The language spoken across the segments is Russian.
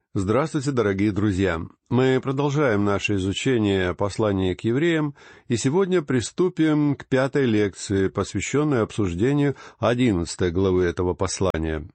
Здравствуйте, дорогие друзья! Мы продолжаем наше изучение послания к евреям, и сегодня приступим к 5-й лекции, посвященной обсуждению 11 главы этого послания.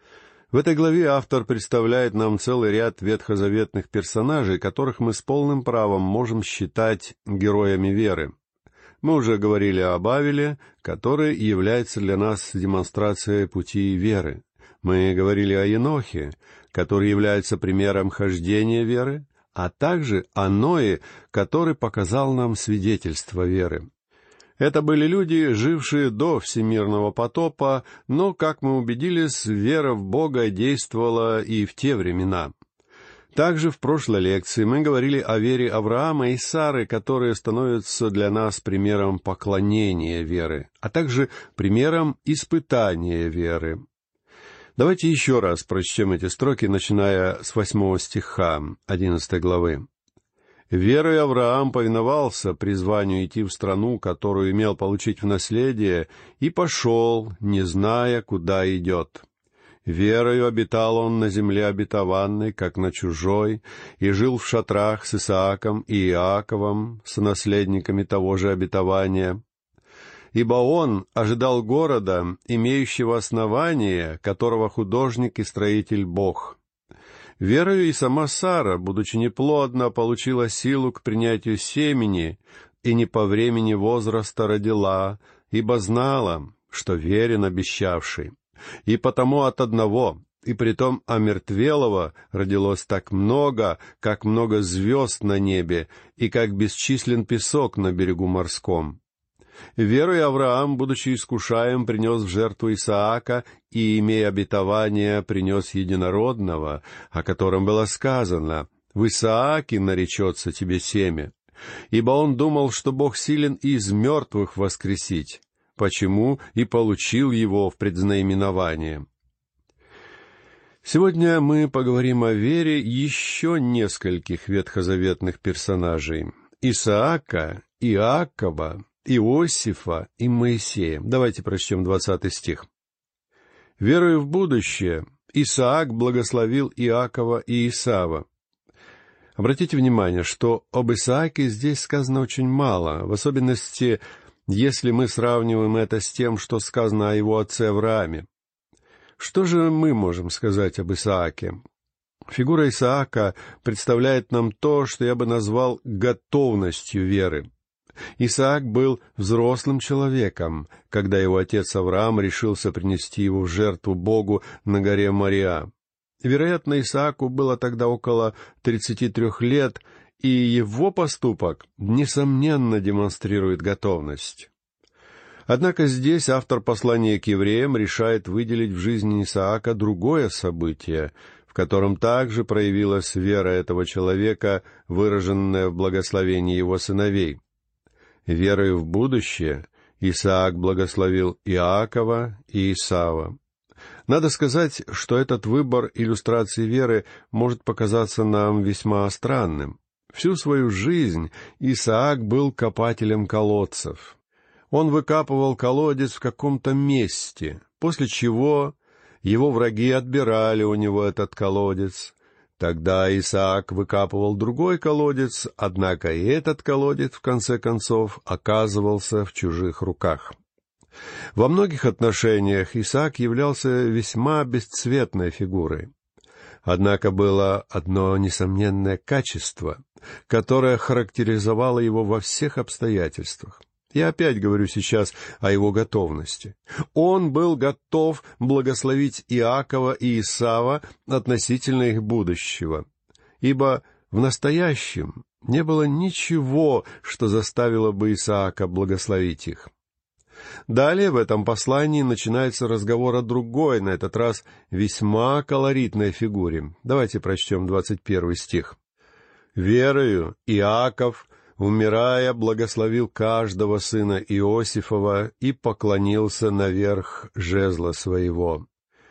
В этой главе автор представляет нам целый ряд ветхозаветных персонажей, которых мы с полным правом можем считать героями веры. Мы уже говорили об Авеле, который является для нас демонстрацией пути веры. Мы говорили о Енохе, который является примером хождения веры, а также о Ное, который показал нам свидетельство веры. Это были люди, жившие до всемирного потопа, но, как мы убедились, вера в Бога действовала и в те времена. Также в прошлой лекции мы говорили о вере Авраама и Сары, которые становятся для нас примером поклонения веры, а также примером испытания веры. Давайте еще раз прочтем эти строки, начиная с 8 стиха 11 главы. «Верой Авраам повиновался призванию идти в страну, которую имел получить в наследие, и пошел, не зная, куда идет. Верою обитал он на земле обетованной, как на чужой, и жил в шатрах с Исааком и Иаковом, сонаследниками того же обетования. Ибо он ожидал города, имеющего основание, которого художник и строитель Бог. Верою и сама Сара, будучи неплодна, получила силу к принятию семени, и не по времени возраста родила, ибо знала, что верен обещавший. И потому от одного, и притом омертвелого, родилось так много, как много звезд на небе, и как бесчислен песок на берегу морском. Верой Авраам, будучи искушаем, принес в жертву Исаака, и, имея обетование, принес единородного, о котором было сказано: «В Исааке наречется тебе семя». Ибо он думал, что Бог силен из мертвых воскресить, почему и получил его в предзнаименование. Сегодня мы поговорим о вере еще нескольких ветхозаветных персонажей: Исаака, Иакова, Иосифа и Моисея. Давайте прочтем 20 стих. «Веруя в будущее, Исаак благословил Иакова и Исава». Обратите внимание, что об Исааке здесь сказано очень мало, в особенности, если мы сравниваем это с тем, что сказано о его отце Аврааме. Что же мы можем сказать об Исааке? Фигура Исаака представляет нам то, что я бы назвал готовностью веры. Исаак был взрослым человеком, когда его отец Авраам решился принести его в жертву Богу на горе Мориа. Вероятно, Исааку было тогда около 33 лет, и его поступок, несомненно, демонстрирует готовность. Однако здесь автор послания к евреям решает выделить в жизни Исаака другое событие, в котором также проявилась вера этого человека, выраженная в благословении его сыновей. Верою в будущее Исаак благословил Иакова и Исава. Надо сказать, что этот выбор иллюстрации веры может показаться нам весьма странным. Всю свою жизнь Исаак был копателем колодцев. Он выкапывал колодец в каком-то месте, после чего его враги отбирали у него этот колодец. Тогда Исаак выкапывал другой колодец, однако и этот колодец, в конце концов, оказывался в чужих руках. Во многих отношениях Исаак являлся весьма бесцветной фигурой. Однако было одно несомненное качество, которое характеризовало его во всех обстоятельствах. Я опять говорю сейчас о его готовности. Он был готов благословить Иакова и Исава относительно их будущего, ибо в настоящем не было ничего, что заставило бы Исаака благословить их. Далее в этом послании начинается разговор о другой, на этот раз весьма колоритной фигуре. Давайте прочтем 21 стих. «Верою Иаков, умирая, благословил каждого сына Иосифова и поклонился наверх жезла своего».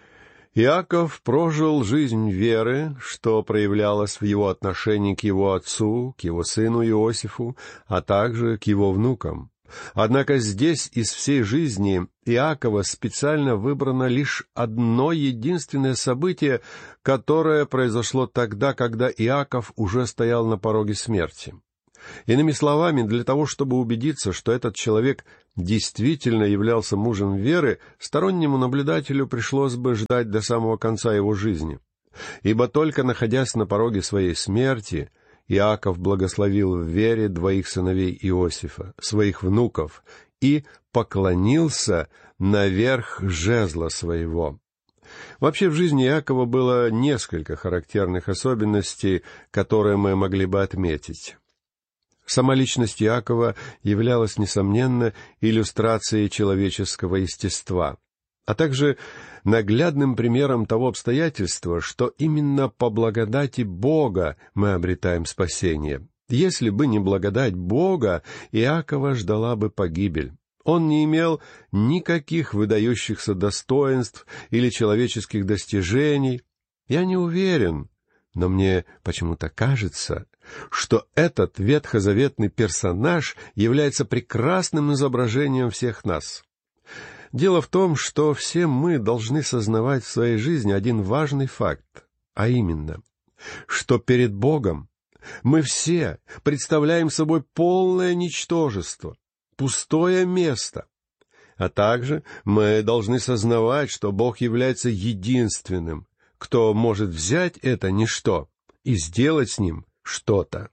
Иаков прожил жизнь веры, что проявлялось в его отношении к его отцу, к его сыну Иосифу, а также к его внукам. Однако здесь из всей жизни Иакова специально выбрано лишь одно единственное событие, которое произошло тогда, когда Иаков уже стоял на пороге смерти. Иными словами, для того, чтобы убедиться, что этот человек действительно являлся мужем веры, стороннему наблюдателю пришлось бы ждать до самого конца его жизни. Ибо только находясь на пороге своей смерти, Иаков благословил в вере двоих сыновей Иосифа, своих внуков, и поклонился наверх жезла своего. Вообще, в жизни Иакова было несколько характерных особенностей, которые мы могли бы отметить. Сама личность Иакова являлась, несомненно, иллюстрацией человеческого естества, а также наглядным примером того обстоятельства, что именно по благодати Бога мы обретаем спасение. Если бы не благодать Бога, Иакова ждала бы погибель. Он не имел никаких выдающихся достоинств или человеческих достижений. Я не уверен, но мне почему-то кажется, что этот ветхозаветный персонаж является прекрасным изображением всех нас. Дело в том, что все мы должны сознавать в своей жизни один важный факт, а именно, что перед Богом мы все представляем собой полное ничтожество, пустое место. А также мы должны сознавать, что Бог является единственным, кто может взять это ничто и сделать с ним что-то.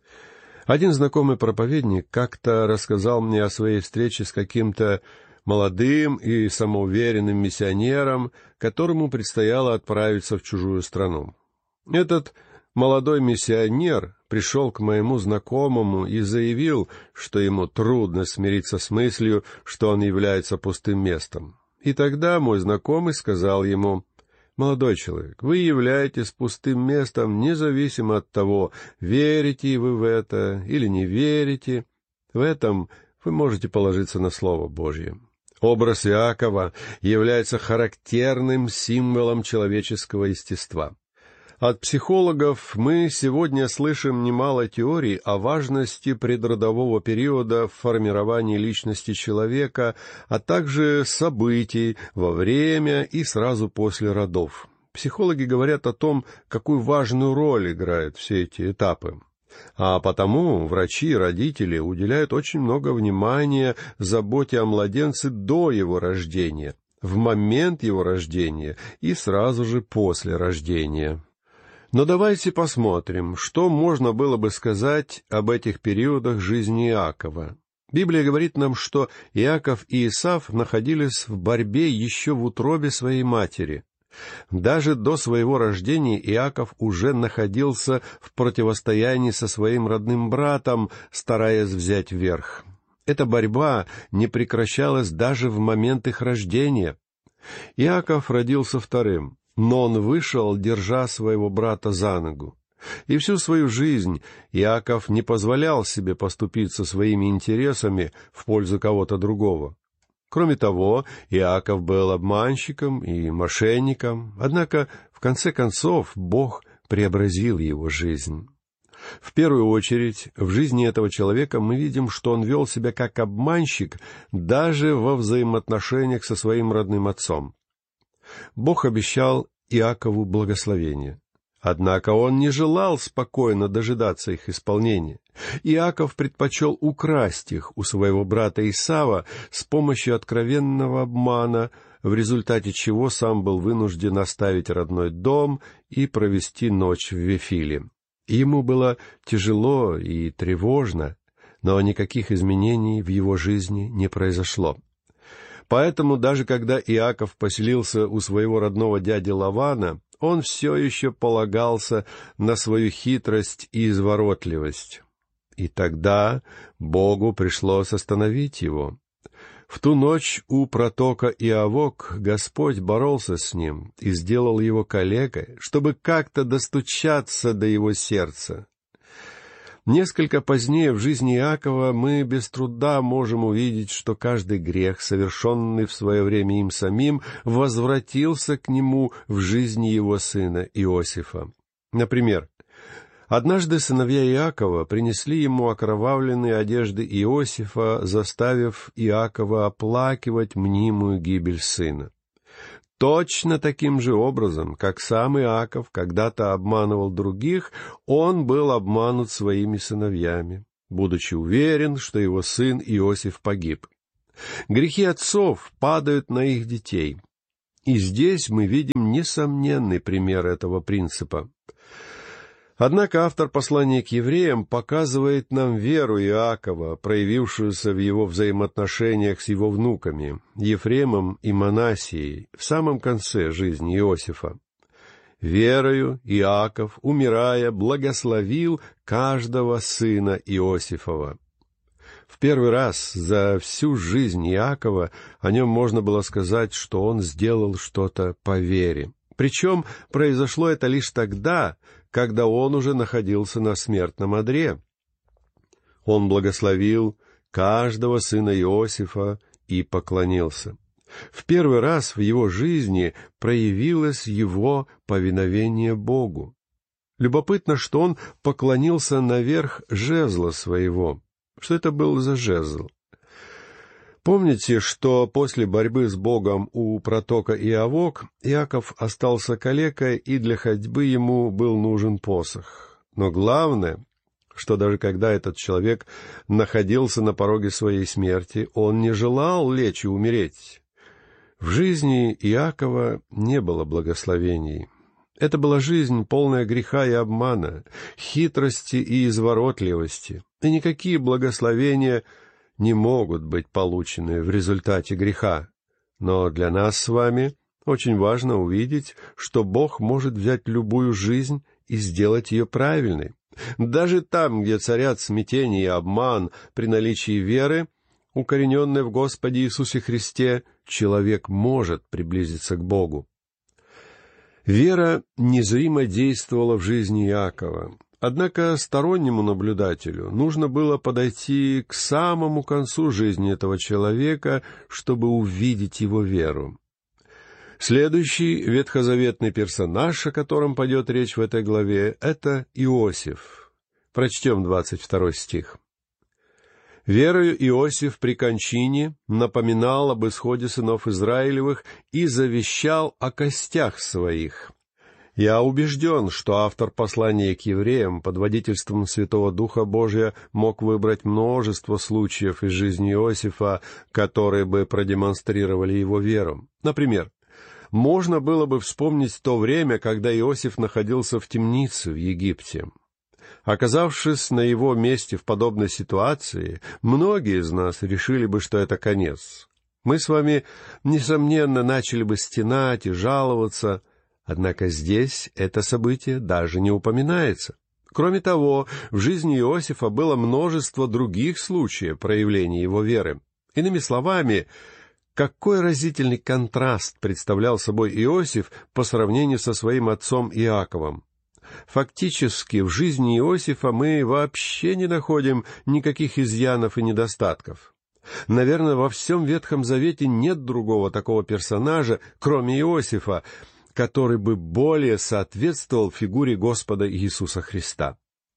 Один знакомый проповедник как-то рассказал мне о своей встрече с каким-то молодым и самоуверенным миссионером, которому предстояло отправиться в чужую страну. Этот молодой миссионер пришел к моему знакомому и заявил, что ему трудно смириться с мыслью, что он является пустым местом. И тогда мой знакомый сказал ему: «Молодой человек, вы являетесь пустым местом независимо от того, верите вы в это или не верите. В этом вы можете положиться на Слово Божье». Образ Иакова является характерным символом человеческого естества. От психологов мы сегодня слышим немало теорий о важности предродового периода в формировании личности человека, а также событий во время и сразу после родов. Психологи говорят о том, какую важную роль играют все эти этапы. А потому врачи и родители уделяют очень много внимания заботе о младенце до его рождения, в момент его рождения и сразу же после рождения. Но давайте посмотрим, что можно было бы сказать об этих периодах жизни Иакова. Библия говорит нам, что Иаков и Исав находились в борьбе еще в утробе своей матери. Даже до своего рождения Иаков уже находился в противостоянии со своим родным братом, стараясь взять верх. Эта борьба не прекращалась даже в момент их рождения. Иаков родился вторым, но он вышел, держа своего брата за ногу. И всю свою жизнь Иаков не позволял себе поступиться своими интересами в пользу кого-то другого. Кроме того, Иаков был обманщиком и мошенником, однако, в конце концов, Бог преобразил его жизнь. В первую очередь, в жизни этого человека мы видим, что он вел себя как обманщик даже во взаимоотношениях со своим родным отцом. Бог обещал Иакову благословение. Однако он не желал спокойно дожидаться их исполнения. Иаков предпочел украсть их у своего брата Исава с помощью откровенного обмана, в результате чего сам был вынужден оставить родной дом и провести ночь в Вифиле. Ему было тяжело и тревожно, но никаких изменений в его жизни не произошло. Поэтому даже когда Иаков поселился у своего родного дяди Лавана, он все еще полагался на свою хитрость и изворотливость. И тогда Богу пришлось остановить его. В ту ночь у протока Иавок Господь боролся с ним и сделал его калекой, чтобы как-то достучаться до его сердца. Несколько позднее в жизни Иакова мы без труда можем увидеть, что каждый грех, совершенный в свое время им самим, возвратился к нему в жизни его сына Иосифа. Например, Однажды сыновья Иакова принесли ему окровавленные одежды Иосифа, заставив Иакова оплакивать мнимую гибель сына. Точно таким же образом, как сам Иаков когда-то обманывал других, он был обманут своими сыновьями, будучи уверен, что его сын Иосиф погиб. Грехи отцов падают на их детей. И здесь мы видим несомненный пример этого принципа. Однако автор послания к евреям показывает нам веру Иакова, проявившуюся в его взаимоотношениях с его внуками, Ефремом и Манассией, в самом конце жизни Иосифа. Верою Иаков, умирая, благословил каждого сына Иосифова. В первый раз за всю жизнь Иакова о нем можно было сказать, что он сделал что-то по вере. Причем произошло это лишь тогда, когда он уже находился на смертном одре. Он благословил каждого сына Иосифа и поклонился. В первый раз в его жизни проявилось его повиновение Богу. Любопытно, что он поклонился наверх жезла своего. Что это был за жезл? Помните, что после борьбы с Богом у протока Иавок Иаков остался калекой, и для ходьбы ему был нужен посох. Но главное, что даже когда этот человек находился на пороге своей смерти, он не желал лечь и умереть. В жизни Иакова не было благословений. Это была жизнь, полная греха и обмана, хитрости и изворотливости, и никакие благословения не могут быть получены в результате греха. Но для нас с вами очень важно увидеть, что Бог может взять любую жизнь и сделать ее правильной. Даже там, где царят смятение и обман, при наличии веры, укорененной в Господе Иисусе Христе, человек может приблизиться к Богу. Вера незримо действовала в жизни Иакова. Однако стороннему наблюдателю нужно было подойти к самому концу жизни этого человека, чтобы увидеть его веру. Следующий ветхозаветный персонаж, о котором пойдет речь в этой главе, это Иосиф. Прочтем 22 стих. «Верою Иосиф при кончине напоминал об исходе сынов Израилевых и завещал о костях своих». Я убежден, что автор послания к евреям под водительством Святого Духа Божия мог выбрать множество случаев из жизни Иосифа, которые бы продемонстрировали его веру. Например, можно было бы вспомнить то время, когда Иосиф находился в темнице в Египте. Оказавшись на его месте в подобной ситуации, многие из нас решили бы, что это конец. Мы с вами, несомненно, начали бы стенать и жаловаться. Однако здесь это событие даже не упоминается. Кроме того, в жизни Иосифа было множество других случаев проявления его веры. Иными словами, какой разительный контраст представлял собой Иосиф по сравнению со своим отцом Иаковом. Фактически, в жизни Иосифа мы вообще не находим никаких изъянов и недостатков. Наверное, во всем Ветхом Завете нет другого такого персонажа, кроме Иосифа, который бы более соответствовал фигуре Господа Иисуса Христа.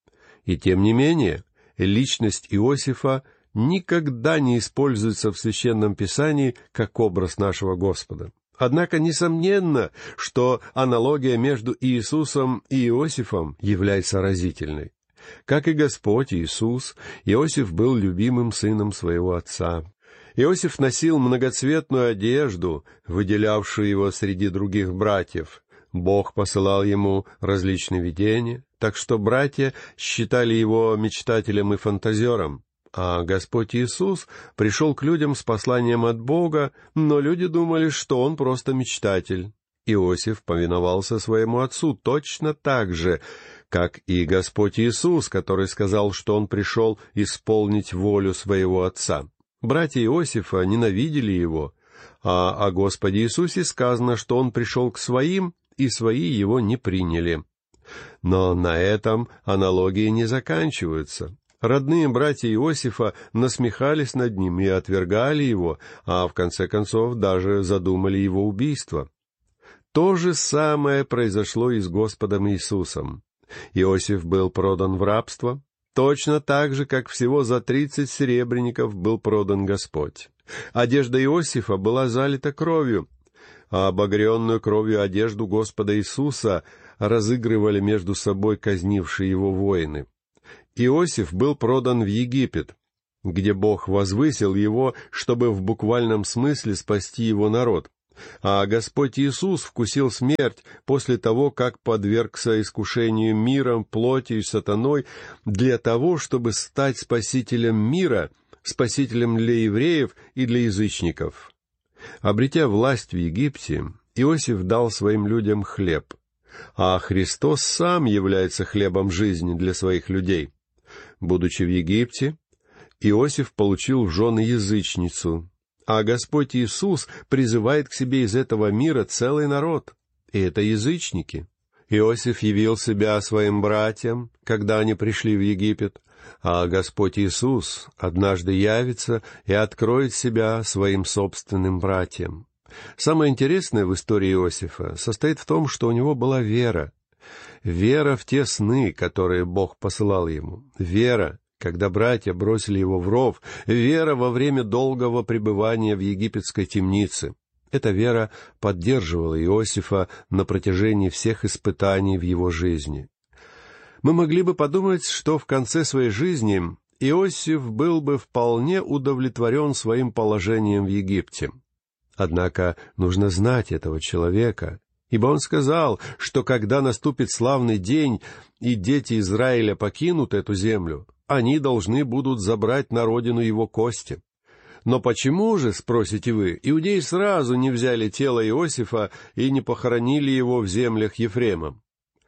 И тем не менее, личность Иосифа никогда не используется в Священном Писании как образ нашего Господа. Однако, несомненно, что аналогия между Иисусом и Иосифом является разительной. Как и Господь Иисус, Иосиф был любимым сыном своего отца. Иосиф носил многоцветную одежду, выделявшую его среди других братьев. Бог посылал ему различные видения, так что братья считали его мечтателем и фантазером. А Господь Иисус пришел к людям с посланием от Бога, но люди думали, что он просто мечтатель. Иосиф повиновался своему отцу точно так же, как и Господь Иисус, который сказал, что он пришел исполнить волю своего отца. Братья Иосифа ненавидели его, а о Господе Иисусе сказано, что он пришел к своим, и свои его не приняли. Но на этом аналогии не заканчиваются. Родные братья Иосифа насмехались над ним и отвергали его, а в конце концов даже задумали его убийство. То же самое произошло и с Господом Иисусом. Иосиф был продан в рабство, точно так же, как всего за 30 серебряников был продан Господь. Одежда Иосифа была залита кровью, а обогренную кровью одежду Господа Иисуса разыгрывали между собой казнившие его воины. Иосиф был продан в Египет, где Бог возвысил его, чтобы в буквальном смысле спасти его народ. А Господь Иисус вкусил смерть после того, как подвергся искушению миром, плотью и сатаной, для того, чтобы стать спасителем мира, спасителем для евреев и для язычников. Обретя власть в Египте, Иосиф дал своим людям хлеб, а Христос сам является хлебом жизни для своих людей. Будучи в Египте, Иосиф получил в жены язычницу, а Господь Иисус призывает к себе из этого мира целый народ, и это язычники. Иосиф явил себя своим братьям, когда они пришли в Египет, а Господь Иисус однажды явится и откроет себя своим собственным братьям. Самое интересное в истории Иосифа состоит в том, что у него была вера. Вера в те сны, которые Бог посылал ему. Вера, когда братья бросили его в ров. Вера во время долгого пребывания в египетской темнице. Эта вера поддерживала Иосифа на протяжении всех испытаний в его жизни. Мы могли бы подумать, что в конце своей жизни Иосиф был бы вполне удовлетворен своим положением в Египте. Однако нужно знать этого человека, ибо он сказал, что когда наступит славный день, и дети Израиля покинут эту землю, они должны будут забрать на родину его кости. Но почему же, спросите вы, иудеи сразу не взяли тело Иосифа и не похоронили его в землях Ефрема?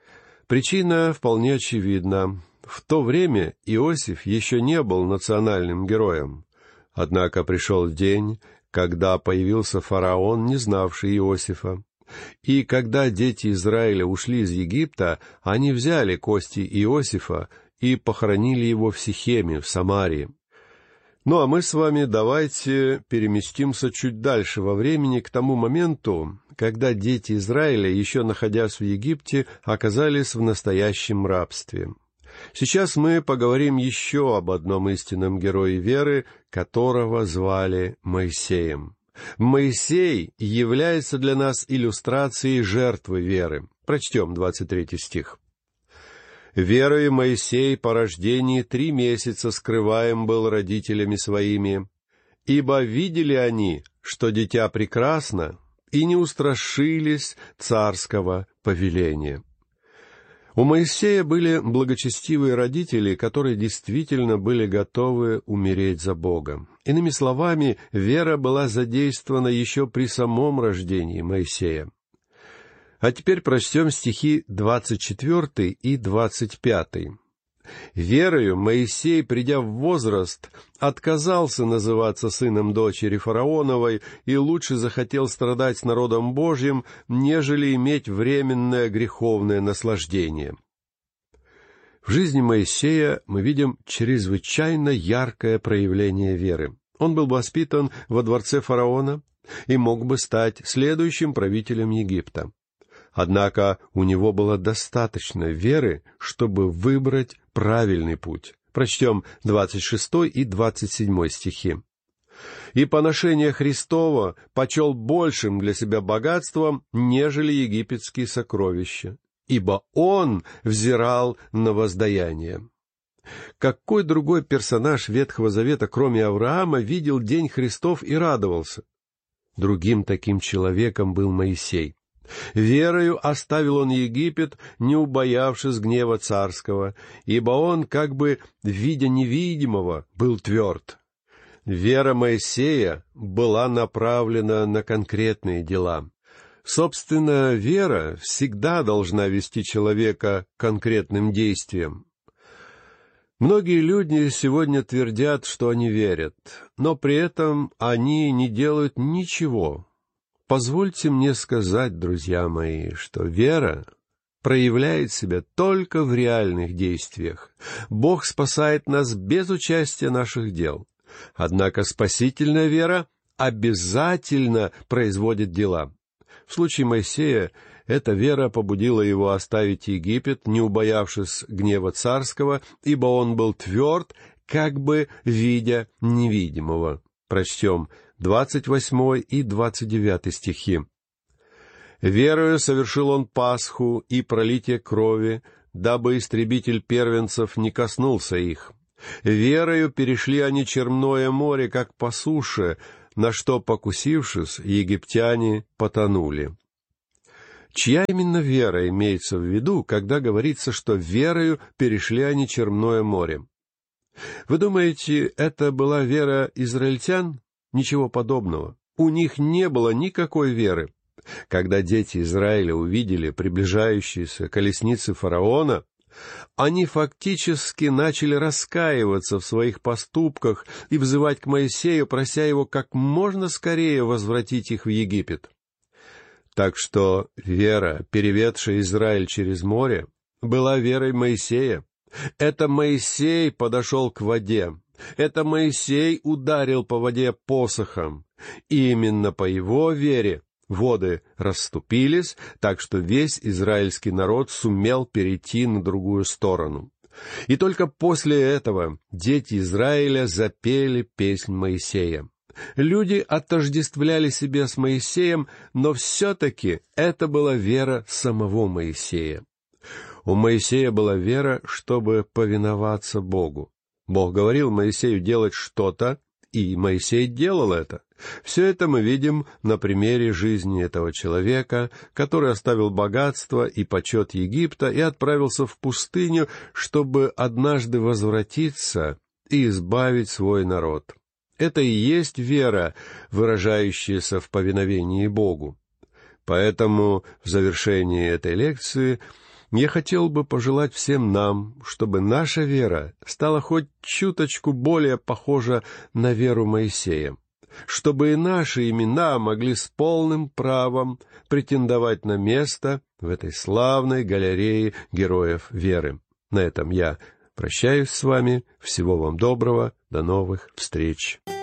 Причина вполне очевидна. В то время Иосиф еще не был национальным героем. Однако пришел день, когда появился фараон, не знавший Иосифа. И когда дети Израиля ушли из Египта, они взяли кости Иосифа и похоронили его в Сихеме, в Самарии. Ну а мы с вами давайте переместимся чуть дальше во времени, к тому моменту, когда дети Израиля, еще находясь в Египте, оказались в настоящем рабстве. Сейчас мы поговорим еще об одном истинном герое веры, которого звали Моисеем. Моисей является для нас иллюстрацией жертвы веры. Прочтем 23 стих. «Верою Моисей по рождении 3 месяца скрываем был родителями своими, ибо видели они, что дитя прекрасно, и не устрашились царского повеления». У Моисея были благочестивые родители, которые действительно были готовы умереть за Бога. Иными словами, вера была задействована еще при самом рождении Моисея. А теперь прочтем стихи 24 и 25. «Верою Моисей, придя в возраст, отказался называться сыном дочери фараоновой и лучше захотел страдать с народом Божьим, нежели иметь временное греховное наслаждение». В жизни Моисея мы видим чрезвычайно яркое проявление веры. Он был воспитан во дворце фараона и мог бы стать следующим правителем Египта. Однако у него было достаточно веры, чтобы выбрать правильный путь. Прочтем 26 и 27 стихи. «И поношение Христово почел большим для себя богатством, нежели египетские сокровища, ибо он взирал на воздаяние». Какой другой персонаж Ветхого Завета, кроме Авраама, видел день Христов и радовался? Другим таким человеком был Моисей. Верою оставил он Египет, не убоявшись гнева царского, ибо он, как бы видя невидимого, был тверд. Вера Моисея была направлена на конкретные дела. Собственно, вера всегда должна вести человека к конкретным действиям. Многие люди сегодня твердят, что они верят, но при этом они не делают ничего. Позвольте мне сказать, друзья мои, что вера проявляет себя только в реальных действиях. Бог спасает нас без участия наших дел. Однако спасительная вера обязательно производит дела. В случае Моисея Эта вера побудила его оставить Египет, не убоявшись гнева царского, ибо он был тверд, как бы видя невидимого. Прочтем 28 и 29 стихи. «Верою совершил он Пасху и пролитие крови, дабы истребитель первенцев не коснулся их. Верою перешли они Черное море, как по суше, на что, покусившись, египтяне потонули». Чья именно вера имеется в виду, когда говорится, что верою перешли они Черное море? Вы думаете, это была вера израильтян? Ничего подобного. У них не было никакой веры. Когда дети Израиля увидели приближающиеся колесницы фараона, они фактически начали раскаиваться в своих поступках и взывать к Моисею, прося его как можно скорее возвратить их в Египет. Так что вера, переведшая Израиль через море, была верой Моисея. Это Моисей подошел к воде. Это Моисей ударил по воде посохом. И именно по его вере воды расступились, так что весь израильский народ сумел перейти на другую сторону. И только после этого дети Израиля запели песнь Моисея. Люди отождествляли себя с Моисеем, но все-таки это была вера самого Моисея. У Моисея была вера, чтобы повиноваться Богу. Бог говорил Моисею делать что-то, и Моисей делал это. Все это мы видим на примере жизни этого человека, который оставил богатство и почет Египта и отправился в пустыню, чтобы однажды возвратиться и избавить свой народ. Это и есть вера, выражающаяся в повиновении Богу. Поэтому в завершении этой лекции я хотел бы пожелать всем нам, чтобы наша вера стала хоть чуточку более похожа на веру Моисея, чтобы и наши имена могли с полным правом претендовать на место в этой славной галерее героев веры. На этом я прощаюсь с вами. Всего вам доброго. До новых встреч.